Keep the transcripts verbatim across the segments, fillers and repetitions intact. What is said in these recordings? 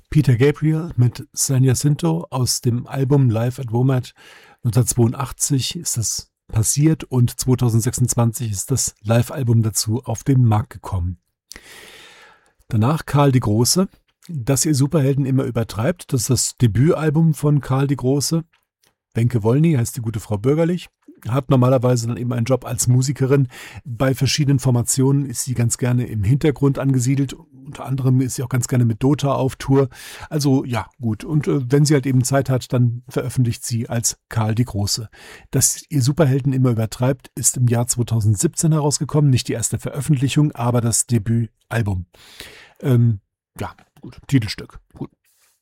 Peter Gabriel mit San Jacinto aus dem Album Live at WOMAD neunzehnhundertzweiundachtzig ist das passiert und zweitausendsechsundzwanzig ist das Live-Album dazu auf den Markt gekommen. Danach Karl die Große, dass ihr Superhelden immer übertreibt. Das ist das Debütalbum von Karl die Große. Wenke Wollny heißt die gute Frau bürgerlich. Hat normalerweise dann eben einen Job als Musikerin. Bei verschiedenen Formationen ist sie ganz gerne im Hintergrund angesiedelt. Unter anderem ist sie auch ganz gerne mit Dota auf Tour. Also ja, gut. Und äh, wenn sie halt eben Zeit hat, dann veröffentlicht sie als Karl die Große. Dass ihr Superhelden immer übertreibt, ist im Jahr zweitausendsiebzehn herausgekommen. Nicht die erste Veröffentlichung, aber das Debütalbum. Ähm, ja, gut. Titelstück. Gut.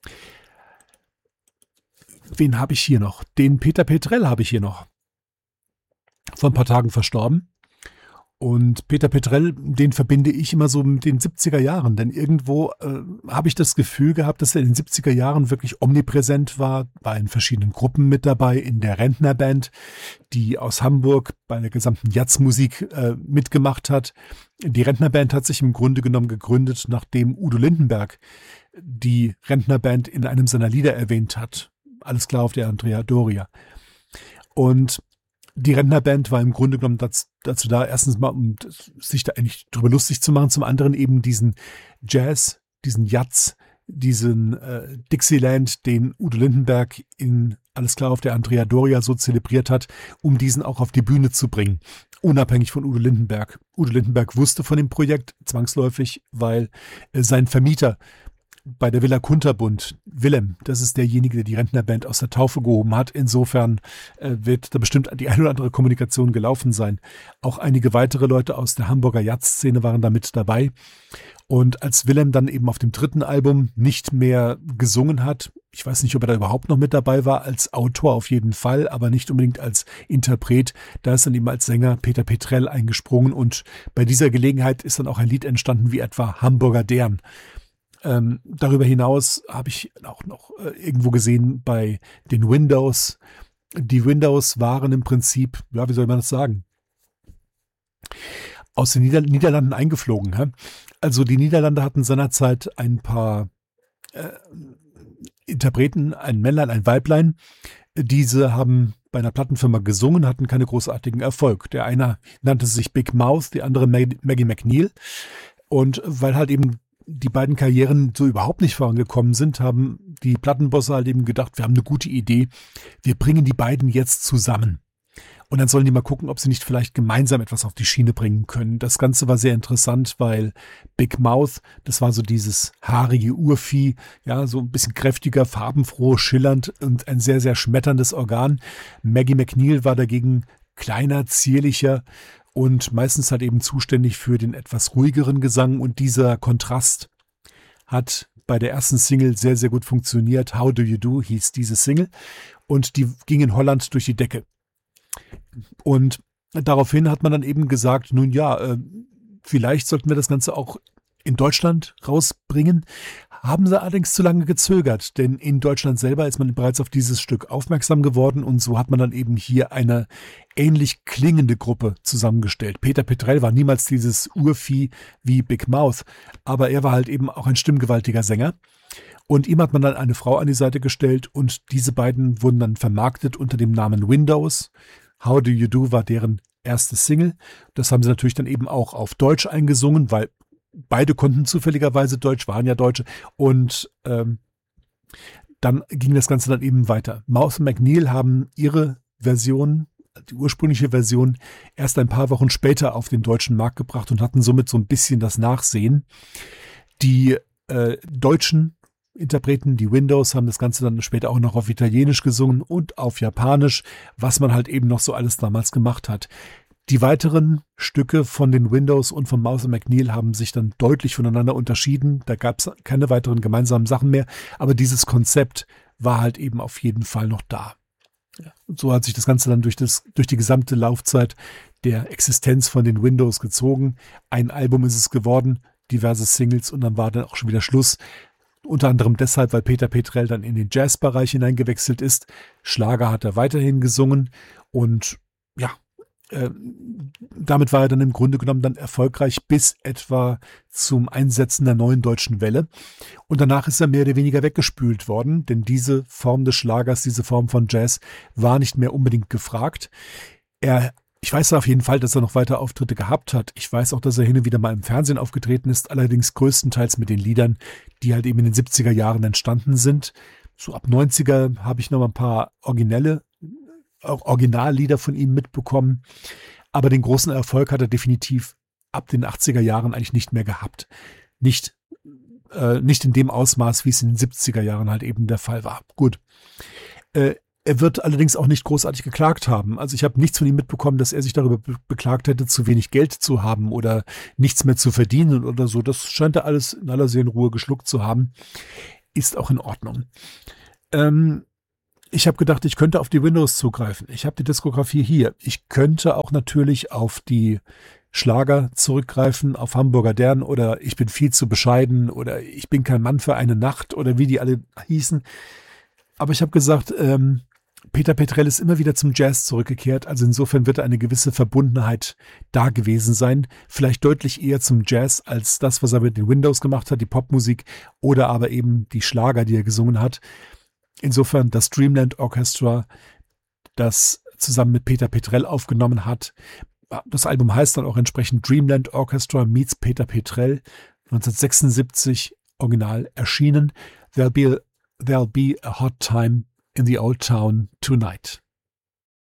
Wen habe ich hier noch? Den Peter Petrell habe ich hier noch. Vor ein paar Tagen verstorben. Und Peter Petrell, den verbinde ich immer so mit den siebziger Jahren, denn irgendwo äh, habe ich das Gefühl gehabt, dass er in den siebziger Jahren wirklich omnipräsent war, war in verschiedenen Gruppen mit dabei, in der Rentnerband, die aus Hamburg bei der gesamten Jazzmusik äh, mitgemacht hat. Die Rentnerband hat sich im Grunde genommen gegründet, nachdem Udo Lindenberg die Rentnerband in einem seiner Lieder erwähnt hat. Alles klar auf der Andrea Doria. Und die Rentnerband war im Grunde genommen dazu, dazu da, erstens mal, um sich da eigentlich drüber lustig zu machen, zum anderen eben diesen Jazz, diesen Jazz, diesen äh, Dixieland, den Udo Lindenberg in Alles klar auf der Andrea Doria so zelebriert hat, um diesen auch auf die Bühne zu bringen, unabhängig von Udo Lindenberg. Udo Lindenberg wusste von dem Projekt zwangsläufig, weil äh, sein Vermieter bei der Villa Kunterbund, Willem, das ist derjenige, der die Rentnerband aus der Taufe gehoben hat. Insofern äh, wird da bestimmt die eine oder andere Kommunikation gelaufen sein. Auch einige weitere Leute aus der Hamburger Jazz-Szene waren da mit dabei. Und als Willem dann eben auf dem dritten Album nicht mehr gesungen hat, ich weiß nicht, ob er da überhaupt noch mit dabei war, als Autor auf jeden Fall, aber nicht unbedingt als Interpret, da ist dann eben als Sänger Peter Petrell eingesprungen und bei dieser Gelegenheit ist dann auch ein Lied entstanden wie etwa Hamburger Dern. Ähm, darüber hinaus habe ich auch noch äh, irgendwo gesehen bei den Windows. Die Windows waren im Prinzip, ja, wie soll man das sagen, aus den Nieder- Niederlanden eingeflogen. Hä? Also die Niederlande hatten seinerzeit ein paar äh, Interpreten, ein Männlein, ein Weiblein. Diese haben bei einer Plattenfirma gesungen, hatten keine großartigen Erfolg. Der eine nannte sich Big Mouth, die andere Mag- Maggie McNeil. Und weil halt eben die beiden Karrieren so überhaupt nicht vorangekommen sind, haben die Plattenbosse halt eben gedacht, wir haben eine gute Idee, wir bringen die beiden jetzt zusammen. Und dann sollen die mal gucken, ob sie nicht vielleicht gemeinsam etwas auf die Schiene bringen können. Das Ganze war sehr interessant, weil Big Mouth, das war so dieses haarige Urvieh, ja, so ein bisschen kräftiger, farbenfroh, schillernd und ein sehr, sehr schmetterndes Organ. Maggie McNeil war dagegen kleiner, zierlicher, und meistens halt eben zuständig für den etwas ruhigeren Gesang. Und dieser Kontrast hat bei der ersten Single sehr, sehr gut funktioniert. How Do You Do hieß diese Single. Und die ging in Holland durch die Decke. Und daraufhin hat man dann eben gesagt, nun ja, äh, vielleicht sollten wir das Ganze auch in Deutschland rausbringen. Haben sie allerdings zu lange gezögert, denn in Deutschland selber ist man bereits auf dieses Stück aufmerksam geworden und so hat man dann eben hier eine ähnlich klingende Gruppe zusammengestellt. Peter Petrell war niemals dieses Urvieh wie Big Mouth, aber er war halt eben auch ein stimmgewaltiger Sänger und ihm hat man dann eine Frau an die Seite gestellt und diese beiden wurden dann vermarktet unter dem Namen Windows. How Do You Do war deren erste Single. Das haben sie natürlich dann eben auch auf Deutsch eingesungen, weil beide konnten zufälligerweise Deutsch, waren ja Deutsche. Und ähm, dann ging das Ganze dann eben weiter. Mouth und McNeil haben ihre Version, die ursprüngliche Version, erst ein paar Wochen später auf den deutschen Markt gebracht und hatten somit so ein bisschen das Nachsehen. Die äh, deutschen Interpreten, die Windows, haben das Ganze dann später auch noch auf Italienisch gesungen und auf Japanisch, was man halt eben noch so alles damals gemacht hat. Die weiteren Stücke von den Windows und von Mouth und McNeil haben sich dann deutlich voneinander unterschieden. Da gab es keine weiteren gemeinsamen Sachen mehr. Aber dieses Konzept war halt eben auf jeden Fall noch da. Ja. Und so hat sich das Ganze dann durch, das, durch die gesamte Laufzeit der Existenz von den Windows gezogen. Ein Album ist es geworden, diverse Singles und dann war dann auch schon wieder Schluss. Unter anderem deshalb, weil Peter Petrell dann in den Jazzbereich hineingewechselt ist. Schlager hat er weiterhin gesungen und ja, Äh, damit war er dann im Grunde genommen dann erfolgreich bis etwa zum Einsetzen der Neuen Deutschen Welle. Und danach ist er mehr oder weniger weggespült worden, denn diese Form des Schlagers, diese Form von Jazz war nicht mehr unbedingt gefragt. Er, ich weiß auf jeden Fall, dass er noch weiter Auftritte gehabt hat. Ich weiß auch, dass er hin und wieder mal im Fernsehen aufgetreten ist, allerdings größtenteils mit den Liedern, die halt eben in den siebziger Jahren entstanden sind. So ab neunziger habe ich noch mal ein paar originelle, auch Originallieder von ihm mitbekommen. Aber den großen Erfolg hat er definitiv ab den achtziger Jahren eigentlich nicht mehr gehabt. Nicht, äh, nicht in dem Ausmaß, wie es in den siebziger Jahren halt eben der Fall war. Gut. Äh, er wird allerdings auch nicht großartig geklagt haben. Also ich habe nichts von ihm mitbekommen, dass er sich darüber be- beklagt hätte, zu wenig Geld zu haben oder nichts mehr zu verdienen oder so. Das scheint er alles in aller Seelenruhe geschluckt zu haben. Ist auch in Ordnung. Ähm, Ich habe gedacht, ich könnte auf die Windows zugreifen. Ich habe die Diskografie hier. Ich könnte auch natürlich auf die Schlager zurückgreifen, auf Hamburger Dern oder Ich bin viel zu bescheiden oder Ich bin kein Mann für eine Nacht oder wie die alle hießen. Aber ich habe gesagt, ähm, Peter Petrell ist immer wieder zum Jazz zurückgekehrt. Also insofern wird da eine gewisse Verbundenheit da gewesen sein. Vielleicht deutlich eher zum Jazz als das, was er mit den Windows gemacht hat, die Popmusik oder aber eben die Schlager, die er gesungen hat. Insofern das Dreamland Orchestra, das zusammen mit Peter Petrell aufgenommen hat. Das Album heißt dann auch entsprechend Dreamland Orchestra meets Peter Petrell, neunzehnhundertsechsundsiebzig original erschienen. There'll be, there'll be a hot time in the old town tonight.